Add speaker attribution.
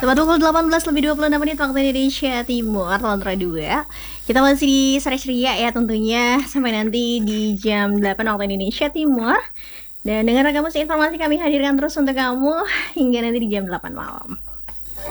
Speaker 1: Tepat pukul 18:26 waktu Indonesia Timur, Lontra 2. Kita masih di Stres Ria ya tentunya sampai nanti di jam 8 waktu Indonesia Timur. Dan dengan ragam musik informasi kami hadirkan terus untuk kamu hingga nanti di jam 8 malam.